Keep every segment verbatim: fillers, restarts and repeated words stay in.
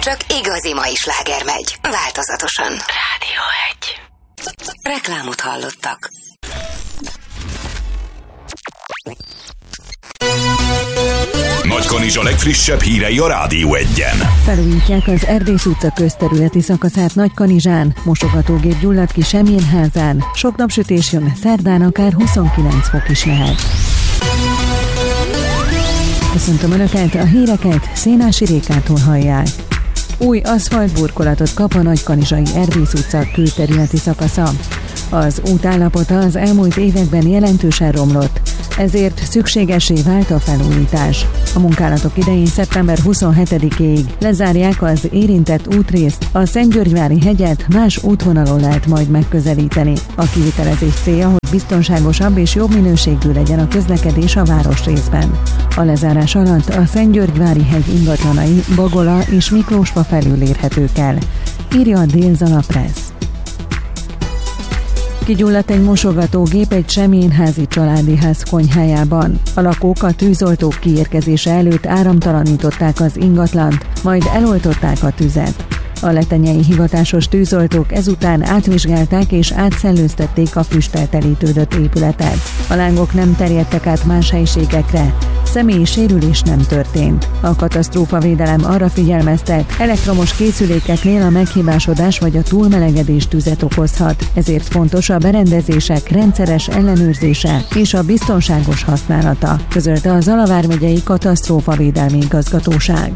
csak igazi mai sláger megy. Változatosan. Rádió egy. Reklámot hallottak. Nagykanizsa legfrissebb hírei a Rádió egyen. Felújítják az Erdész utca közterületi szakaszát Nagykanizsán, mosogatógép gyulladt ki Semjénházán, sok napsütés jön, szerdán akár huszonkilenc fok is lehet. Köszöntöm Önöket, a híreket Szénási Rékától hallják. Új aszfaltburkolatot kap a Nagykanizsai Erdész utca külterületi szakasza. Az út állapota az elmúlt években jelentősen romlott, ezért szükségessé vált a felújítás. A munkálatok idején szeptember huszonhetedikéig lezárják az érintett útrészt, a Szentgyörgyvári hegyet más útvonalon lehet majd megközelíteni. A kivitelezés célja, hogy biztonságosabb és jobb minőségű legyen a közlekedés a városrészben. A lezárás alatt a Szentgyörgyvári hegy ingatlanai Bagola és Miklósfa felül érhetők el, írja a Dél-Zala Press. Kigyulladt egy mosogatógép egy semjénházi családi ház konyhájában. A lakók a tűzoltók kiérkezése előtt áramtalanították az ingatlant, majd eloltották a tüzet. A letenyei hivatásos tűzoltók ezután átvizsgálták és átszellőztették a füsttel telítődött épületet. A lángok nem terjedtek át más helyiségekre, személyi sérülés nem történt. A katasztrófavédelem arra figyelmeztet, elektromos készülékeknél a meghibásodás vagy a túlmelegedés tüzet okozhat, ezért fontos a berendezések rendszeres ellenőrzése és a biztonságos használata, közölte a Zala vármegyei katasztrófavédelmi igazgatóság.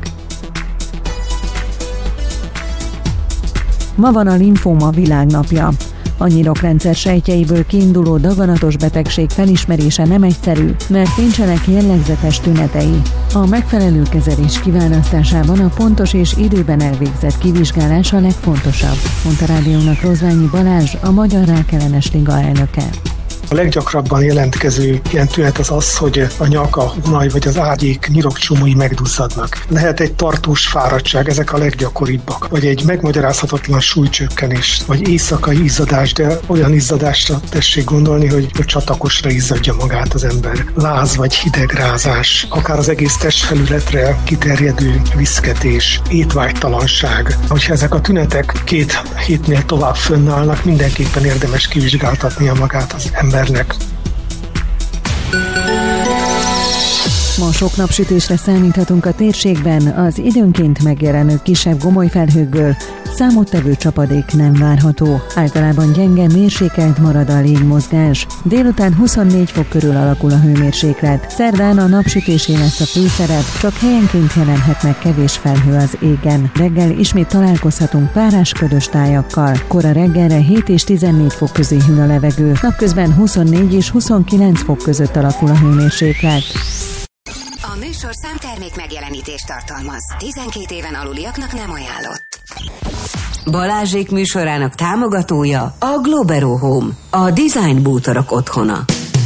Ma van a limfóma világnapja. A nyirokrendszer sejtjeiből kiinduló daganatos betegség felismerése nem egyszerű, mert nincsenek jellegzetes tünetei. A megfelelő kezelés kiválasztásában a pontos és időben elvégzett kivizsgálás a legfontosabb, mondta rádiónak Rozványi Balázs, a Magyar Rákellenes Liga elnöke. A leggyakrabban jelentkező ilyen tünet az az, hogy a nyak, a hunaj vagy az ágyék nyirokcsomói megduzzadnak. Lehet egy tartós fáradtság, ezek a leggyakoribbak. Vagy egy megmagyarázhatatlan súlycsökkenés, vagy éjszakai izzadás, de olyan izzadásra tessék gondolni, hogy csatakosra izzadja magát az ember. Láz vagy hidegrázás, akár az egész testfelületre kiterjedő viszketés, étvágytalanság. Hogyha ezek a tünetek két hétnél tovább fönnállnak, mindenképpen érdemes kivizsgáltatnia magát az ember. Ma sok napsütésre számíthatunk a térségben, az időnként megjelenő kisebb gomolyfelhőkből számottevő csapadék nem várható. Általában gyenge, mérsékelt marad a légmozgás. Délután huszonnégy fok körül alakul a hőmérséklet. Szerdán a napsütésé lesz a főszerep, csak helyenként jelenhetnek kevés felhő az égen. Reggel ismét találkozhatunk párás ködös tájakkal. Kora reggelre hét és tizennégy fok közé hűl a levegő. Napközben huszonnégy és huszonkilenc fok között alakul a hőmérséklet. A műsor számtermék megjelenítést tartalmaz. tizenkét éven aluliaknak nem ajánlott. Balázsék műsorának támogatója a Globero Home, a design bútorok otthona.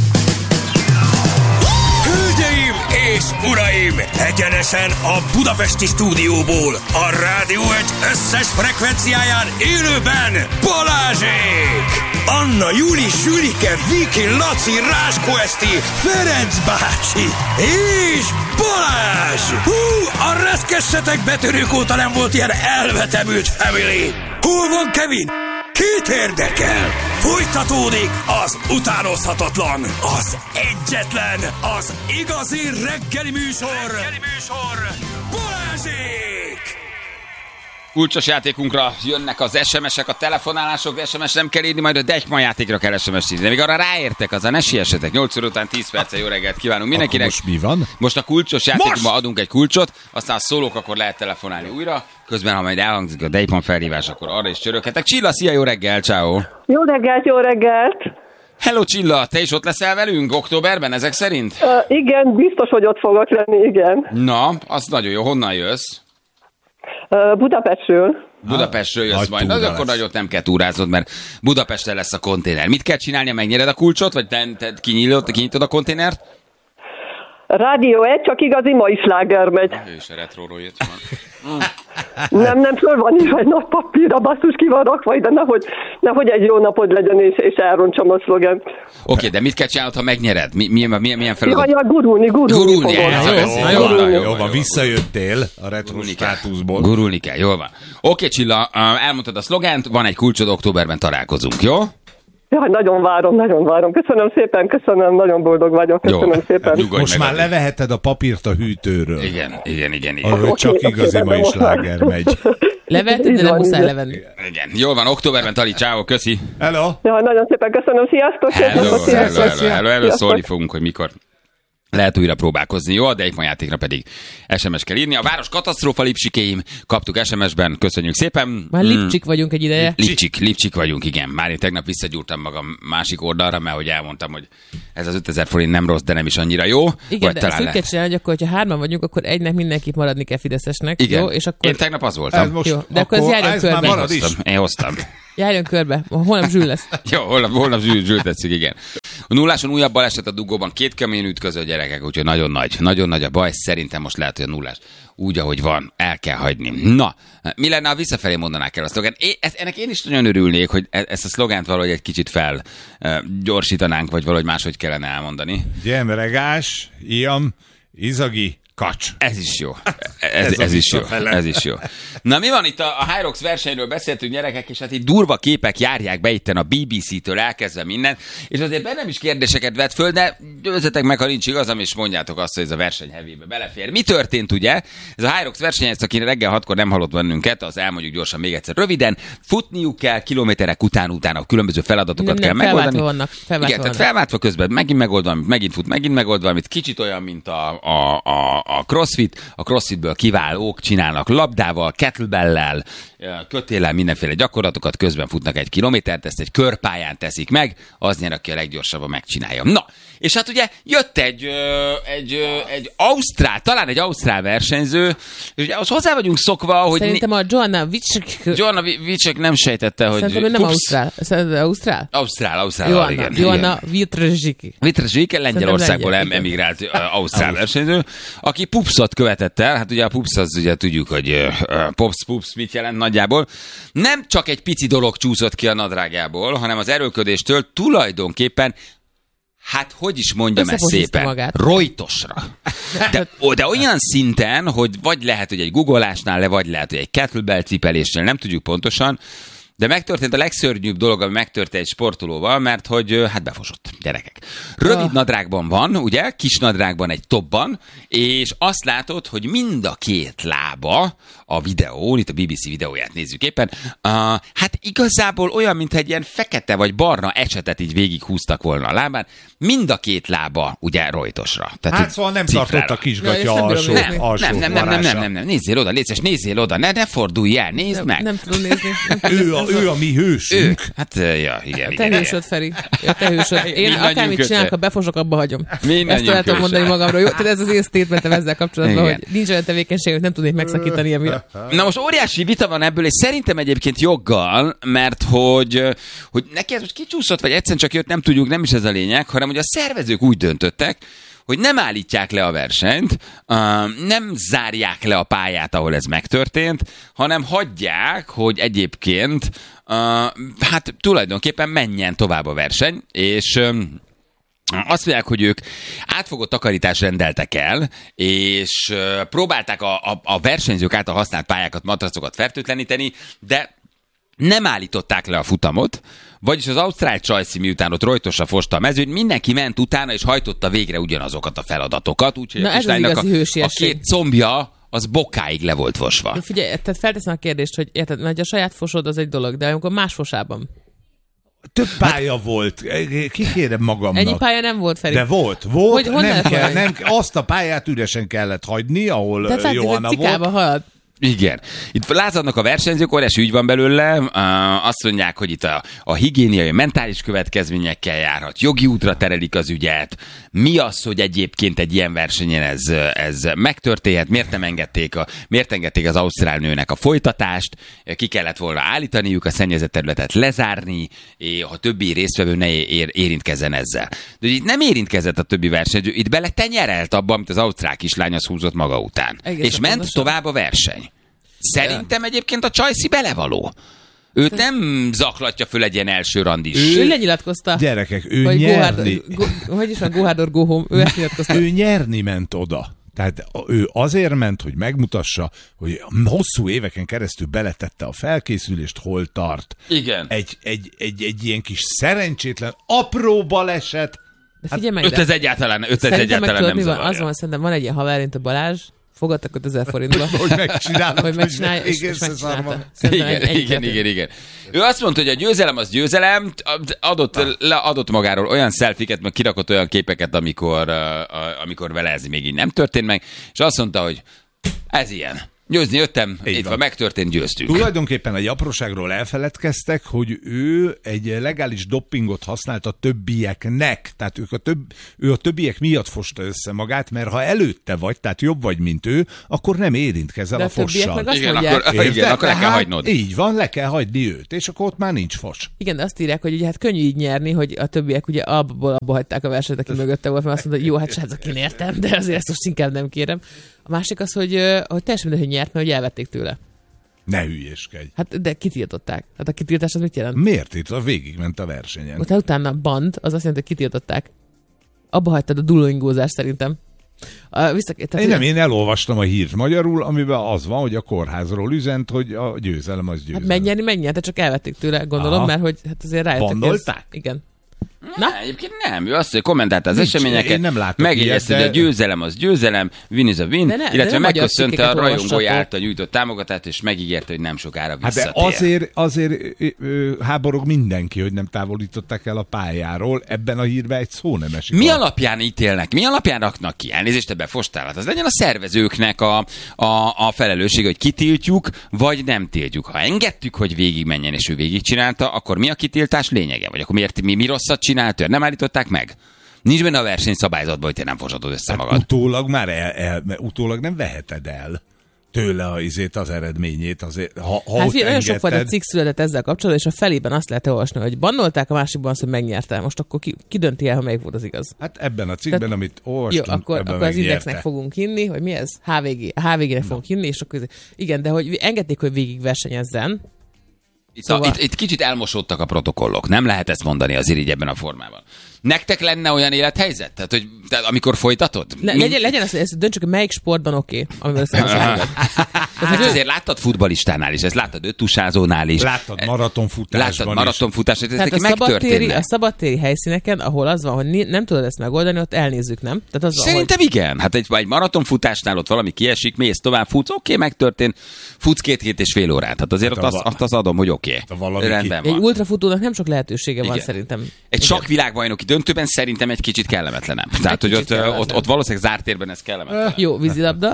Hölgyeim és uraim, egyenesen a budapesti stúdióból, a Rádió egy összes frekvenciáján élőben Balázsék! Anna, Juli, Sülike, Viki, Laci, Ráskó Eszti, Ferenc bácsi és Balázs! Hú, a reszkessetek betörők óta nem volt ilyen elvetemült family! Hol van Kevin? Kit érdekel? Folytatódik az utánozhatatlan, az egyetlen, az igazi reggeli műsor, reggeli műsor. Balázsék! Kulcsos játékunkra jönnek az es em esek, a telefonálások, de es em es nem kell írni, majd a Deichmann játékra kell es em es írni. De még arra ráértek, azzal ne siessetek. nyolc óra után tíz perccel jó reggelt kívánunk mindenkinek. Most mi van? Most a kulcsos játékunkban adunk egy kulcsot, aztán a szólók, akkor lehet telefonálni újra. Közben, ha majd elhangzik a Deichmann felhívás, akkor arra is csöröghetek. Csilla, szia, jó reggel, ciao. Jó reggelt, jó reggelt. Hello Csilla, te is ott leszel velünk októberben ezek szerint? Uh, igen, biztos, hogy ott fogok lenni, igen. Na, az nagyon jó. Honnan jössz? Uh, Budapestről. Budapestről jössz majd, az akkor nagyot nem kell túráznod, mert Budapesten lesz a konténer. Mit kell csinálni, megnyered a kulcsot, vagy te, te kinyitod, kinyitod a konténert? Rádió egy, csak igazi mai sláger megy. Ő is a retróról jött van. Nem, nem, föl van írva egy nagy papírra, basszus ki van rakva ide, nehogy nehogy egy jó napod legyen, és, és elrontsam a szlogent. Oké, okay, de mit kell csinálnod, ha megnyered? Mi, mi, milyen, milyen feladat? Ja, ja, gurulni, gurulni. Gurulni, jó, jó, jó van, visszajöttél a retro státuszból. Gurulni kell, jól van. Oké, okay, Csilla, elmondtad a szlogent, van egy kulcsod, októberben találkozunk, jó? Ja, nagyon várom, nagyon várom. Köszönöm szépen, köszönöm, nagyon boldog vagyok. Köszönöm jó, szépen. Nyugodj most már leveheted a papírt a hűtőről. Igen, igen, igen. igen. Ahogy csak okay, igazi okay, mai sláger megy. Leveheted, de nem muszáj levenni. Igen, jól van, októberben, Tali, ciao, köszi. Hello. Ja, nagyon szépen köszönöm, sziasztok. Hello, hello, hello, hello, hello, hello, szólni fogunk, hogy mikor lehet újra próbálkozni, jó? A Dejtma játékra pedig es em es kell írni. A város katasztrófa lipsikéim, kaptuk es em es-ben, köszönjük szépen. Már lipcsik vagyunk egy ideje. Lipcsik, lipcsik vagyunk, igen. Már én tegnap visszagyúrtam magam másik oldalra, mert hogy elmondtam, hogy ez az ötezer forint nem rossz, de nem is annyira jó. Igen, de ezt úgy kell csinálni, hogy akkor, hogyha hárman vagyunk, akkor egynek mindenképp maradni kell fideszesnek. Igen, jó? És akkor... én tegnap az voltam. Most, jó, de akkor, akkor ez járjon körbe. Én hoztam. Én hoztam. Járjon körbe, holnap Zsül lesz. Jó, holnap, holnap Zsül, Zsül tetszik, igen. A nulláson újabb baleset a dugóban, két kemény ütköző gyerekek, úgyhogy nagyon nagy, nagyon nagy a baj. Szerintem most lehet, hogy a nullás úgy, ahogy van, el kell hagyni. Na, mi lenne, ha visszafelé mondanák el a szlogán? É, ennek én is nagyon örülnék, hogy ezt a szlogánt valahogy egy kicsit fel gyorsítanánk, vagy valahogy máshogy kellene elmondani. Gyemregás, iam, izagi, kacs. Ez is jó. Ez, ez, ez, is jó. ez is jó. Na mi van itt a, a Hyrox versenyről beszéltünk, gyerekek, és hát itt durva képek járják be itten a bé bé cé-től elkezdve minden, és azért bennem is kérdéseket vett föl, de győzzetek meg, ha nincs igazam, és mondjátok azt, hogy ez a verseny hevébe belefér. Mi történt, ugye? Ez a Hyrox verseny, ezt aki reggel hatkor nem hallott bennünket, az elmondjuk gyorsan még egyszer röviden. Futniuk kell kilométerek után utána, különböző feladatokat nem, kell nem, megoldani. Vannak, Igen, vannak. Tehát felváltva közben megint megold valamit, megint fut, megint megold valamit, kicsit olyan, mint a, a, a, a crossfit, a crossfitből kiválók csinálnak labdával, kettlebell-lel, kötéllel mindenféle gyakorlatokat, közben futnak egy kilométert, ezt egy körpályán teszik meg, az nyer, aki a leggyorsabban megcsinálja. Na, és hát ugye jött egy, egy, egy ausztrál, talán egy ausztrál versenyző, és ugye ahhoz hozzá vagyunk szokva, hogy... Szerintem a Joanna Vicek... Joanna Vicek nem sejtette, hogy... Szerintem ő nem ausztrál. Szerintem ausztrál? Ausztrál, ausztrál, Joanna, igen. Joanna Vitrezsiki. Vitrezsiki, Lengyelországból em- emigrált ausztrál versenyző, aki pupszot követett el, hát ugye a pups az ugye tudjuk, hogy pops, pups mit jelent nagyjából. Nem csak egy pici dolog csúszott ki a nadrágjából, hanem az erőlködéstől tulajdonképpen, hát hogy is mondjam ezt szépen, magát. Rojtosra. De, de olyan szinten, hogy vagy lehet, hogy egy googolásnál le, vagy lehet, hogy egy kettlebell cipelésnél, nem tudjuk pontosan, de megtörtént a legszörnyűbb dolog, ami megtörtént egy sportolóval, mert hogy hát befosott, gyerekek. Rövid oh. nadrágban van, ugye, kis nadrágban egy topban, és azt látod, hogy mind a két lába a videón, itt a bé bé cé videóját nézzük éppen, uh, hát igazából olyan, mintha egy ilyen fekete vagy barna ecsetet így végighúztak volna a lábán, mind a két lába ugye rojtosra. Tehát hát szóval nem tartott a kisgatya alsó, nem, alsó nem, nem, nem, nem, nem, nem, nem, nézzél oda, légy szíves, nézzél oda, ne, ne fordulj el, nézd nem, meg. Nem tudom nézni. Nem ő, a, ő a mi hősünk. Ő. Hát, ja, igen. Te hősöd, Feri. Ja, te hősöd. Én akármit csinálok, ha befosok, abba hagyom. Ezt el tudom mondani magamról. Jó? Tehát ez az én statementem ezzel kapcsolatban, igen. Hogy nincs olyan tevékenység, hogy nem tudnék megszakítani emiatt. Na most óriási vita van ebből, és szerintem egyébként joggal, mert hogy, hogy neki ez most kicsúszott, vagy egyszerűen csak jött, nem tudjuk, nem is ez a lényeg, hanem hogy a szervezők úgy döntöttek, hogy nem állítják le a versenyt, nem zárják le a pályát, ahol ez megtörtént, hanem hagyják, hogy egyébként hát tulajdonképpen menjen tovább a verseny, és azt mondják, hogy ők átfogó takarítást rendeltek el, és próbálták a, a, a versenyzők által használt pályákat, matracokat fertőtleníteni, de nem állították le a futamot, vagyis az ausztrál csajszi, miután ott rojtosra fosta a mezőt, mindenki ment utána, és hajtotta végre ugyanazokat a feladatokat, úgyhogy a kislánynak a, a két combja az bokáig le volt fosva. De figyelj, tehát felteszem a kérdést, hogy érted, mert a saját fosod az egy dolog, de amikor más fosában. Több pálya hát, volt, kikérem magamnak. Ennyi pálya nem volt, Feri. De volt, volt, hogy, nem kell, nem, azt a pályát üresen kellett hagyni, ahol tehát Johanna volt. Halad. Igen. Itt lázadnak a versenyzők, óriási ügy van belőle. Uh, azt mondják, hogy itt a, a higiéniai, mentális következményekkel járhat. Jogi útra terelik az ügyet. Mi az, hogy egyébként egy ilyen versenyen ez, ez megtörténhet? Miért nem engedték, a, miért engedték az ausztrál nőnek a folytatást? Ki kellett volna állítaniuk, a szennyezett területet lezárni, és a többi résztvevő ne ér, érintkezzen ezzel. De itt nem érintkezett a többi versenyző, itt bele tenyerelt abba, amit az ausztrál kislány az húzott maga után. Egészen és ment pontosan tovább a verseny. Szerintem egyébként a csajszi belevaló. Őt nem zaklatja föl egy ilyen első randis. Ő, ő lenyilatkozta. Gyerekek, ő hogy nyerni. Go, go, hogy is van, go hard or go home. Ő ezt nyilatkozta. Ő nyerni ment oda. Tehát ő azért ment, hogy megmutassa, hogy hosszú éveken keresztül beletette a felkészülést, hol tart. Igen. Egy, egy, egy, egy ilyen kis szerencsétlen, apró baleset. De figyelj meg, öt ez egyáltalán, öt ez egyáltalán nem zavarja. Az van, szerintem van egy ilyen haver, mint a Balázs, fogadtak ötezer forintba. Hogy megcsinálta. Hogy megcsinálja, és, és megcsinálta. Igen, igen, igen, igen. Ő azt mondta, hogy a győzelem az győzelem, adott, le, adott magáról olyan szelfiket, meg kirakott olyan képeket, amikor, uh, amikor vele ez még így nem történt meg, és azt mondta, hogy ez ilyen. Győzni jöttem, így itt van, megtörtént, győztünk. Tulajdonképpen egy apróságról elfeledkeztek, hogy ő egy legális doppingot használt a többieknek. Tehát ők a több, ő a többiek miatt fosta össze magát, mert ha előtte vagy, tehát jobb vagy, mint ő, akkor nem érintkezel de a fossal. Igen, akkor, igen, akkor le kell hagynod. Így van, le kell hagyni őt, és akkor ott már nincs fos. Igen, de azt írják, hogy ugye hát könnyű így nyerni, hogy a többiek ugye abból abba hagyták a versenyt, aki mögötte volt, mert azt mondta, hogy jó, hát srácok, én értem, de azért ezt most inkább nem kérem. A másik az, hogy, hogy teljesen mindegy, hogy nyert, mert hogy elvették tőle. Ne hülyéskedj. Hát de kitiltották. Hát a kitiltás az mit jelent? Miért itt? A végigment a versenyen. Utána, utána band, az azt jelenti, hogy kitiltották. Abba hagytad a dullóingózást szerintem. A, vissza, én nem, én elolvastam a hírt magyarul, amiben az van, hogy a kórházról üzent, hogy a győzelem az győzelem. Hát megnyerni, megnyerte, csak elvették tőle, gondolom, aha, mert hogy hát azért rájöttek. Bandolták? Ez, igen. Na? Ne, egyébként nem. Ő azt, hogy kommentálta az nincs, eseményeket, megjegyezte, hogy a győzelem az győzelem, win is a win, ne, illetve megköszönte a rajongói által nyújtott támogatást, és megígérte, hogy nem sokára visszatér. Hát de azért, azért ö, háborog mindenki, hogy nem távolították el a pályáról, ebben a hírben egy szó nem esik. Mi alapján ítélnek, mi alapján raknak ki? Elnézést, te befostál. Hát az legyen a szervezőknek a, a, a felelősség, hogy kitiltjuk, vagy nem tiltjuk. Ha engedtük, hogy végigmenjen, és ő végigcsinálta, akkor mi a kitiltás lényege? Vagy akkor miért mi, mi rosszat csinált, nem állították meg? Nincs benne a versenyszabályzatban, hogy te nem fosatod össze hát magad. Utólag már el, el, utólag nem veheted el tőle a izét, az eredményét. Azért, ha, ha hát nagyon sok fajta cikk született ezzel kapcsolatban, és a felében azt lehet olvasni, hogy bannolták, a másikban azt, hogy megnyerte. Most akkor ki, ki dönti el, ha melyik volt az igaz? Hát ebben a cikkben, Tehát, amit olvastunk, jó, akkor, akkor az indexnek fogunk hinni, hogy mi ez? há vé gé, há vé gének fogunk hinni, és akkor igen, de hogy engedték, hogy végig versenyezzen. Itt, szóval... a, itt, itt kicsit elmosódtak a protokollok. Nem lehet ezt mondani azért így ebben a formában. Nektek lenne olyan élethelyzet? Tehát, hogy tehát amikor folytatod? Le, Mi... legyen, legyen az, hogy ezt döntsük, hogy melyik sportban oké, okay, amivel összehasonlítod. Hát azért láttad futballistánál is, ezt láttad öttusázónál is. Láttad maratonfutásban Láttad maratonfutásban is. Tehát a szabadtéri, a szabadtéri helyszíneken, ahol az van, hogy nem tudod ezt megoldani, ott elnézzük, nem? Tehát az Szerintem van, hogy... igen. Hát egy, egy maratonfutásnál ott valami kiesik, mész tovább, futsz, oké, okay, megtörtént, futsz két-két és fél órát. Hát azért hát ott azt, azt adom, hogy oké. Okay. Rendben van. Egy ultrafutónak nem sok lehetősége igen. van szerintem. Egy sakvilágbajnoki döntőben szerintem egy kicsit kellemetlenem. Tehát, hogy ott, ott, ott valószínűleg zárt térben ez kellemetlen. Jó, vízilabda.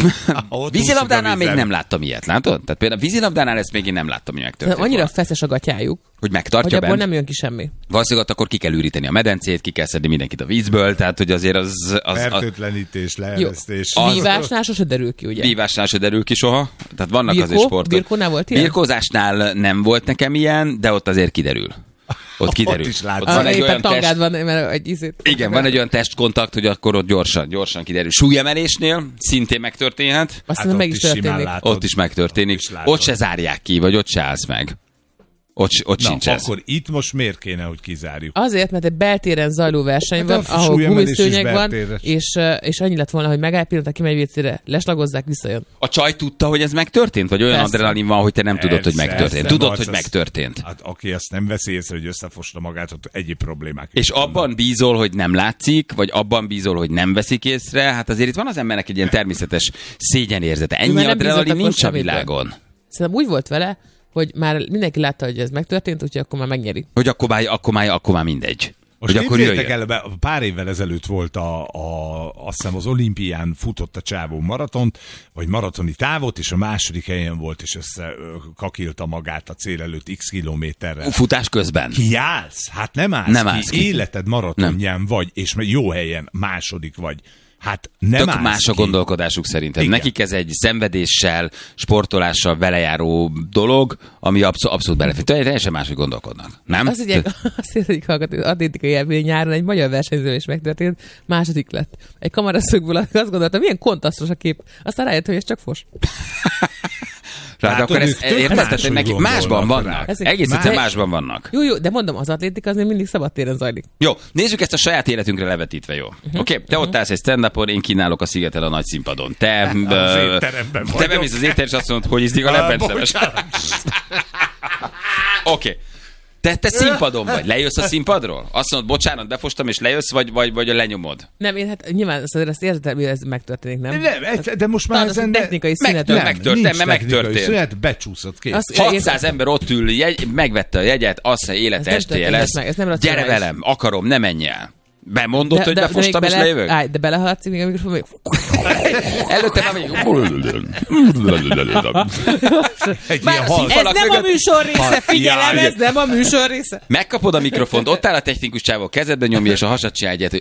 Vízilabdánál még nem láttam ilyet, látod? Tehát például vízilabdánál ezt még én nem láttam, hogy megtörtént. Annyira volna. Feszes a gatyájuk, hogy megtartja hogy abból bent. nem jön ki semmi. Valószínűleg akkor ki kell üríteni a medencét, ki kell szedni mindenkit a vízből, tehát hogy azért az... az fertőtlenítés, leeresztés. Vívásnál sose derül ki, ugye? Vívásnál se derül ki soha. Tehát vannak Birkó? azért sportok. Birkónál volt ilyen? Birkózásnál nem volt nekem ilyen, de ott azért kiderül. Ott kiderül. Ott is látod. Ott van egy olyan test... van, mert egy izét. Igen, van egy olyan testkontakt, hogy akkor ott gyorsan, gyorsan kiderül. Súlyemelésnél szintén megtörténhet. Aztán hát meg is történik. Ott is megtörténik. Ott, ott se zárják ki, vagy ott se állsz meg. Ott, ott Na, sincs ez. akkor itt most miért kéne, hogy kizárjuk? Azért, mert egy beltéren zajló verseny hát van, ahol gumiszőnyeg van, és, és annyi lett volna, hogy megáll, pillanat, ki megy vécére, leslagozzák, visszajön. A csaj tudta, hogy ez megtörtént? Vagy olyan persze. Adrenalin van, hogy te nem tudod, persze, hogy megtörtént? Persze, tudod, hogy megtörtént. Hát aki azt nem veszi észre, hogy összefosta magát, ott egyéb problémák. És abban bízol, hogy nem látszik, vagy abban bízol, hogy nem veszik észre, hát azért itt van az embernek egy ilyen természetes szégyenérzete. Ennyi adrenalin nincs a világon. Szerintem úgy volt vele, hogy már mindenki látta, hogy ez megtörtént, úgyhogy akkor már megnyeri. Hogy akkor már, akkor már, akkor már mindegy. Most hogy akkor el, pár évvel ezelőtt volt a, a, azt hiszem az olimpián futott a csávó maratont, vagy maratoni távot, és a második helyen volt, és összekakilta magát a cél előtt x kilométerrel. Futás közben. Kiállsz? Hát nem állsz nem ki. Állsz ki. Életed maratonján nem. Vagy, és jó helyen második vagy. Hát nem tök más a gondolkodásuk szerintem. Igen. Nekik ez egy szenvedéssel, sportolással velejáró dolog, ami abszol- abszolút belefér. Teljesen máshogy gondolkodnak. Nem? Azt ugye, azt egyik hallgató, atlétikai élmény nyáron egy magyar versenyző is megtörtént, második lett. Egy kameraszögből azt gondoltam, milyen kontrasztos a kép. Aztán rájött, hogy ez csak fos. Tehát akkor ezt érted, hogy nekik másban vannak. Egész egyszerűen másban vannak. Jó, jó, de mondom, az atlétika azért mindig szabadtéren zajlik. Jó, nézzük ezt a saját életünkre levetítve, jó? Uh-huh. Oké, okay, te ott állsz egy stand-upon, én kínálok a Szigeten a nagy színpadon. Te, te bemész az étterembe, és azt mondod, hogy ízdik a lebbencemes. Oké. Okay. Te, te színpadon vagy, lejössz a színpadról? Azt mondod, bocsánat, befostam, és lejössz, vagy, vagy, vagy lenyomod? Nem, én hát nyilván azért ezt érted, hogy ez megtörténik, nem? Nem, de most már ezen... technikai szünet. Meg, megtörtént, mert megtörtént. Szünet, becsúszott ki. hatszáz ember ott ül, jegy, megvette a jegyet, azt mondja, élete estéje lesz. Meg, gyere velem, akarom, ne menj el. Bemondod, de, hogy de, befostam, de és bele, lejövök? Állj, de belehaladsz még a mikrofon, még... Előtte már még... Ez nem a műsor része, figyelem, ez nem a műsor része. Megkapod a mikrofont, ott áll a technikus csávó, kezedben nyomja, és a hasad csinálja egyet,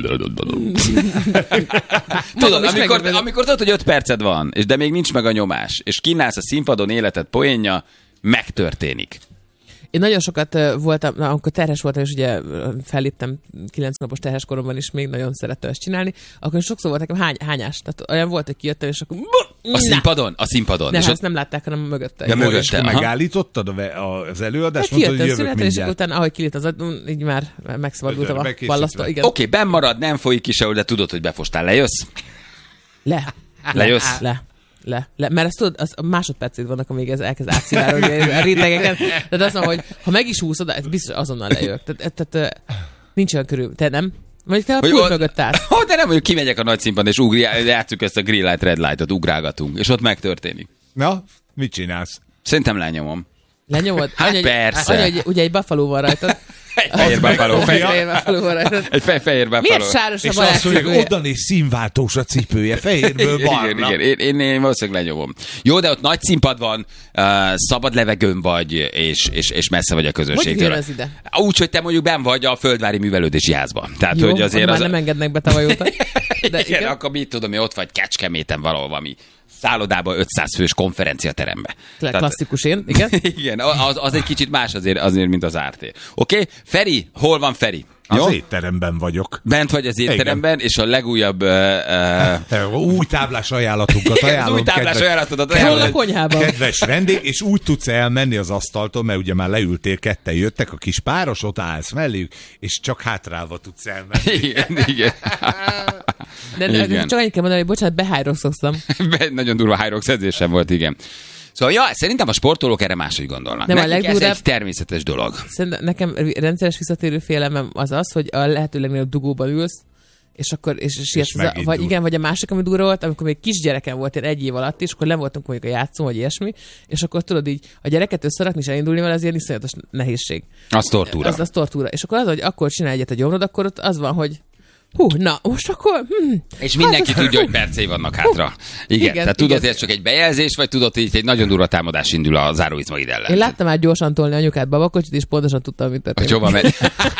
tudod, amikor, amikor tudod, hogy öt perced van, és de még nincs meg a nyomás, és kínálsz a színpadon életed poénja, megtörténik. Én nagyon sokat uh, voltam, na, amikor terhes voltam, és ugye felléptem kilenc napos terhes koromban is, még nagyon szerettem ezt csinálni, akkor sokszor volt nekem hány, hányás. Tehát olyan volt, hogy kijöttem, és akkor... A színpadon? A színpadon. De és hát ott... ezt nem látták, hanem mögötte. Ja, mögötte. Megállítottad az előadást, mondtad, hogy jövök mindjárt. És utána, ahogy kilít az, így már megszabadultam a ballasztó. Oké, okay, benn marad, nem folyik ki sehol, de tudod, hogy befostál. Lejössz? Le. Lejössz? Le. Le, le, mert ezt tudod, az másodpercét vannak, amíg ez elkezd átszivárogni a rétegeken. Tehát azt mondom, hogy ha meg is húszod, ez biztos azonnal lejövök. Tehát, tehát nincs olyan körül. Te nem? Vagy te a pult mögött állsz. Oh, de nem, hogy kimegyek a nagy színpadon, és ugri, játsszuk ezt a green light, red light-ot, ugrálgatunk, és ott megtörténik. Na, mit csinálsz? Szerintem lenyomom. Lenyomod? Hát anya, persze. Anya, egy, ugye egy buffalo van rajtad. Egy fehér buffalo. Fehér buffalo van rajtad. Egy fe, fehér buffalo. Miért sáros a és balázs azt mondja, oda néz színváltós a cipője, fehérből barna. Igen, igen, én, én, én valószínűleg lenyomom. Jó, de ott nagy színpad van, uh, szabad levegőn vagy, és, és, és messze vagy a közönségtől. Hogy jön ez ide? Úgy, hogy te mondjuk benn vagy a Földvári Művelődési Házban. Tehát, jó, hogy azért már az... nem engednek be tavaly óta. De igen, igen, akkor mit tudom, hogy ott vagy Kecskeméten valahol valami szállodában ötszáz fős konferenciaterembe. Klasszikus én, igen. Igen, az, az egy kicsit más azért, azért mint az á té. Oké? Okay? Feri, hol van Feri? Az jó? étteremben vagyok. Bent vagy az étteremben, igen. És a legújabb... Uh, uh, új táblás ajánlatunkat ajánlom. új táblás kedves, ajánlatodat ajánlom. A konyhában. Kedves vendég, és úgy tudsz elmenni az asztaltól, mert ugye már leültél, ketten jöttek, a kis páros, ott állsz melléjük, és csak hátrálva tudsz elmenni. Igen, igen. De, de igen. Csak annyit kell mondani, hogy bocsánat, behájrokszoztam. Be, nagyon durva hájrox edzésem volt, igen. Szóval, ja, szerintem a sportolók erre máshogy gondolnak. Nem, a legdurább, ez egy természetes dolog. Szerintem nekem rendszeres visszatérő félelmem az az, hogy a lehető legnagyobb dugóban ülsz, és akkor és, és, és a, vagy igen, vagy a másik, ami durva volt, amikor még kisgyerekem volt, én egy év alatt is, akkor nem voltunk mondjuk a játszón, vagy ilyesmi, és akkor tudod így, a gyereket összerakni és elindulni vele, az ilyen iszonyatos nehézség. Az tortúra. Az, az tortúra. És akkor az, hogy akkor csinálj egyet a gyomrod, akkor ott az van, hogy hú, na, most akkor... Hm, és mindenki hát, tudja, hogy percei vannak hátra. Hú, igen, igen, tehát tudod, hogy ez csak egy bejelzés, vagy tudod, hogy itt egy nagyon durva támadás indul a záróizmaid ellen. Én láttam már gyorsan tolni anyukát babakocsit, és pontosan tudtam, mit történik. Hogy hova megy.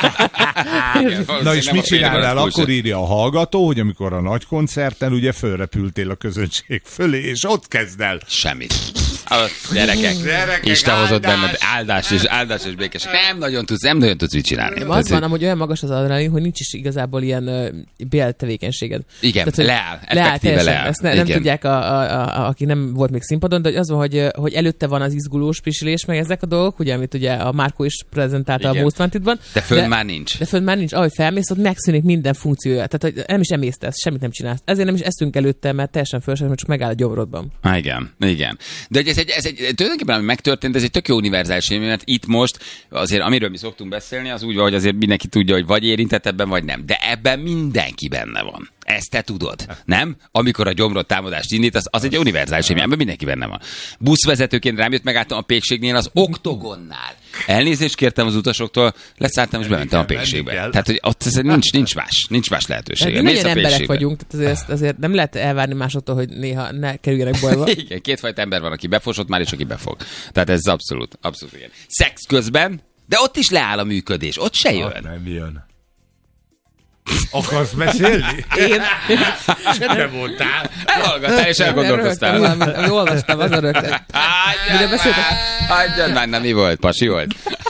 Na és mit csinálnál? Akkor írja a hallgató, hogy amikor a nagy koncerten ugye fölrepültél a közönség fölé, és ott kezd el. Semmit. A gyerekek, gyerekek Isten hozott benned áldás és áldás és békesség. Nem nagyon tudsz, nem nagyon tudsz mit csinálni. Nem, az van, amúgy olyan magas az adrenalin, hogy nincs is igazából ilyen uh, béltevékenységed. Igen, Tehát, leáll, effektíve leáll. Ezt ne, nem tudják, a, a, a, aki nem volt még színpadon, de az van, hogy, hogy előtte van az izgulós pisilés, meg ezek a dolgok, ugye, amit ugye a Márkó is prezentálta igen. a Most Wanted-ban. De fönn már nincs. De fönn már nincs. Ahogy felmész, ott megszűnik minden funkciója. Tehát hogy nem is emésztesz, semmit nem csinálsz. Ezért nem is eszünk előtte, mert teljesen fölösleges, csak megáll a gyomrodban. Ah, igen, igen. De ez egy, ez egy tulajdonképpen, ami megtörtént, ez egy tök jó univerzális élmény, mert itt most azért, amiről mi szoktunk beszélni, az úgy van, hogy azért mindenki tudja, hogy vagy érintett ebben, vagy nem. De ebben mindenki benne van. Ezt te tudod, nem? Amikor a gyomrod támadást indít, az, az egy univerzális élmény, ebben mindenki benne van. Buszvezetőként rám jött, megálltam a Pékségnél az Oktogonnál. Elnézést kértem az utasoktól, leszálltam és bementem a Pékségbe. Tehát, hogy ott nincs, nincs más, nincs más lehetőség. Hát, nagyon emberek vagyunk, tehát azért, azért nem lehet elvárni másoktól, hogy néha ne kerüljenek bajba. Igen, kétfajta ember van, aki befosott már, és aki befog. Tehát ez abszolút, abszolút igen. Szex közben, de ott is leáll a működés, ott se jön. Ott nem jön. Akarsz beszélni? Én? Semmi voltál. Elhallgattál és elgondolkoztál. Olvastam, az a rögtön. Hagyjad már, hagyjad már, na mi volt? Pasi volt?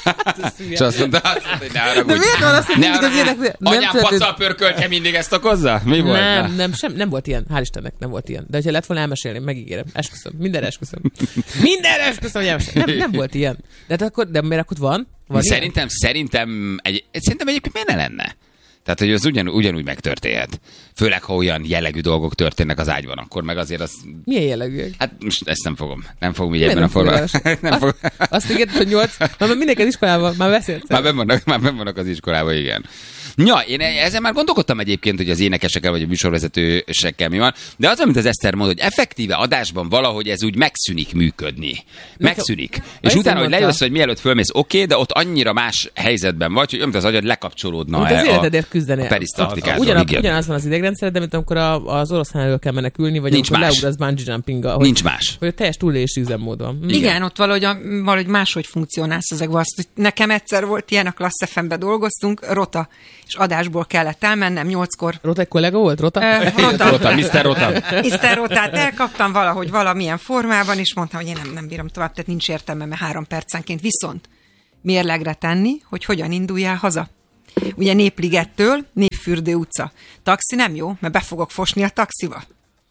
És azt mondta, azt mondta, hogy ne haragudj. De miért van azt, hogy mindig az ilyenek... Anyám pacal pörköltje mindig ezt okozza? Mi volt? Nem, nem, sem, nem volt ilyen. Hál' Istennek nem volt ilyen. De hogyha lett volna, elmesélném, megígérem. Esküszöm. Mindenre esküszöm. Mindenre esküszöm, hogy elmesélem. Nem, nem volt ilyen. De, hát akkor, de miért akkor van? van szerintem, szerintem, egy, szerintem egyébként miért ne lenne? Tehát, hogy az ugyan, ugyanúgy megtörténhet. Főleg, ha olyan jellegű dolgok történnek az ágyban, akkor meg azért az... Milyen jellegű? Hát most ezt nem fogom. Nem fogom így ebben a formában. Azt, azt ígérted, hogy nyolc... Már mindenki az iskolában, már beszélsz. Már benn vannak, már benn vannak az iskolában, igen. Ja, én ezen már gondolkodtam egyébként, hogy az énekesekkel vagy a műsorvezetősekkel mi van, de az, amit az Eszter mond, hogy effektíve adásban valahogy ez úgy megszűnik működni. Megszűnik. És utána, hogy lejössz, hogy mielőtt fölmész, oké, okay, de ott annyira más helyzetben vagy, hogy önt az agyad lekapcsolódna az életedért küzdeni. A perisztaltikától. Ugyan, ugyanaz van az idegrendszered, de mint amikor a, az oroszlán elől kell menekülni, vagy nincs amikor más. leugrasz bungee jumpinggal. Hogy, nincs más. Hogy a teljes túlélési üzemmód van. Igen, Igen ott valahogy, valahogy máshogy funkcionálsz ezekben. Azt, nekem egyszer volt ilyen, a Klassz ef em-be dolgoztunk, rota, és adásból kellett elmennem nyolckor. Rota egy kollega volt? Rota? Uh, rota. Rota, miszter Rota. miszter Rotát elkaptam valahogy valamilyen formában, és mondtam, hogy én nem, nem bírom tovább, tehát nincs értelme, mert három percenként. Viszont mérlegre tenni, hogy hogyan induljál haza. Ugye Népligettől Népfürdő utca. Taxi nem jó, mert be fogok fosni a taxiba.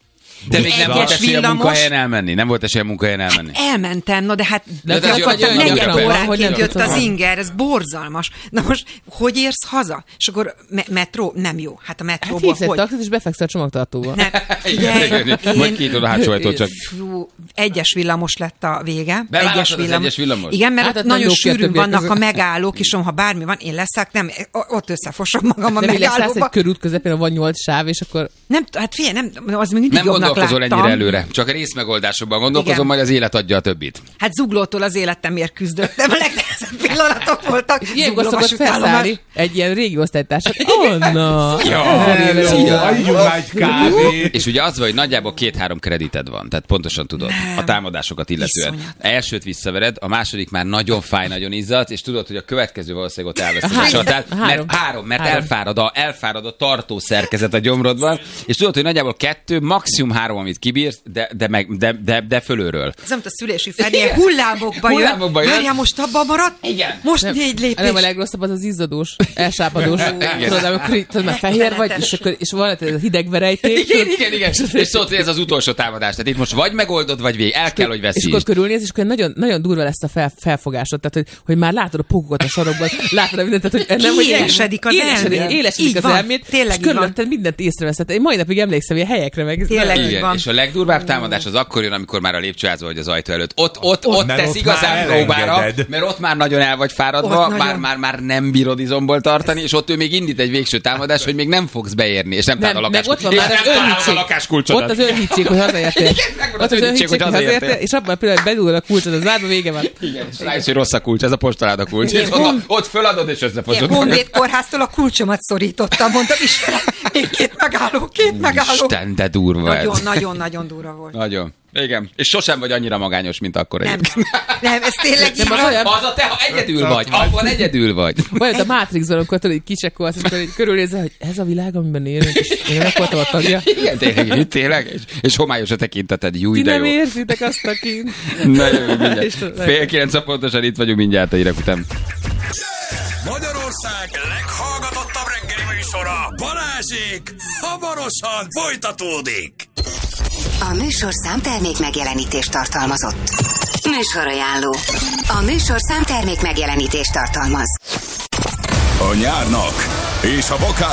De még nem volt esélye a munkahelyen elmenni? Nem volt esélye a munkahelyen elmenni? Elmentem, no de hát de de de negyed óránként jött az inger, ez borzalmas. Na most, hogy érsz haza? És akkor me- metró? Nem jó. Hát a metróból hát hogy? Hát taxit, és befekszel a csomagtartóba. Nem, figyelj, majd két oda hátsó ajtó csak. Fú, egyes villamos lett a vége. Egyes villamos. egyes villamos? Igen, mert hát nagyon sűrűn vannak a megállók, és ha bármi van, én leszek, nem, ott összefosom magam a megállóba. Nem, lesz egy körút közepén, van nyolc sáv, és akkor... Nem, hát figyelj, nem, az még mindig nem jobbnak gondolkozol láttam. ennyire előre, csak a részmegoldásokban gondolkozom, igen. Majd az élet adja a többit. Hát zuglótól az életemért küzdöttem, a legnehezebb pillanatok voltak. Ilyenkor szokott felszállni egy ilyen régi osztálytársat. Anna! És ugye az van, hogy nagyjából két-három kredited van, tehát pontosan tudod nem. A támadásokat illetően. Iszonyat. Elsőt visszavered, a második már nagyon fáj, nagyon izzad, és tudod, hogy a következő valószínűleg ott elveszed a csatát. Három. Mert három, mert három. Elfárad, a, elfárad a tartó szerkezet a gyomrodban, és tudod, hogy nagyjából kettő, maximum három, amit kibírsz, de, de, meg, de, de, de fölőről. Ez nem a szülési fenél, hullámokba jön. Hullámokba jön. Várjál, most abban maradt? Igen. Most nem, négy lépés. Nem a legrosszabb az az izzadós, elsápadós. Tudod, amikor tudod, már fehér vagy, és, akkor, és van ez a hideg verejték. Igen, igen, igen. És tudod, hogy ez az utolsó támadás. Tehát itt most vagy megoldod, vagy végig. El kell, hogy veszítsd. És akkor körülnéz, és akkor nagyon, nagyon durva lesz a fel, felfogásod. Tehát, hogy, hogy már látod a pókokat a sarokban, látod a mindent, tehát, hogy nem, hogy élesedik az elmét. Élesedik az elmét, és körülötted mindent észreveszed. Én mai napig emlékszem, hogy a helyekre meg. Tényleg és a legdurvább támadás az akkor jön, amikor már a lépcsőházba vagy az ajtó előtt. Ott, ott, ott, ott tesz igazán próbára, mert ott már nagyon el vagy fáradva, már, nagyon... már, már nem bírod izomból tartani, és ott ő még indít egy végső támadás, hogy még nem fogsz beérni, és nem, nem talál a lakáskulcsot. Ott van már az önhittség. Ott az önhittség, hogy hazaértél. Ott az önhittség, hogy hazaértél, és abban a pillanatban bedugod a kulcsot az zárba, vége van. Igen, és rájössz, hogy rossz a kulcs, ez a postaláda kulcs, és ott föladod, és összefosod. Honvéd kórháztól a kulcsomat szorítottam, mondtam, Istenem, még két megálló, két megálló. Isten, de durva ez. Nagyon, nagyon, nagyon durva volt. Nagyon. Igen. És sosem vagy annyira magányos, mint akkor. Nem, nem, ez tényleg nem az, olyan... az a te, ha egyedül vagy, abban egyedül vagy. Olyan a Matrixban, amikor tudod, hogy kicsekkolsz, amikor körülnézel, hogy ez a világ, amiben élünk, és én nem voltam a tagja. Igen, tényleg, tényleg, és, és homályos a tekinteted, jó ide jó. Ti nem érzitek azt a kint. Nagyon mindjárt. Fél kilenc pontosan itt vagyunk mindjárt a hírek után. Magyarország leghallgatottabb reggeli műsora, Balázsék, hamarosan folytatódik. A műsor számtermék megjelenítést tartalmazott. Műsorajánló. A műsor számtermék megjelenítést tartalmaz. A nyárnak és a bokár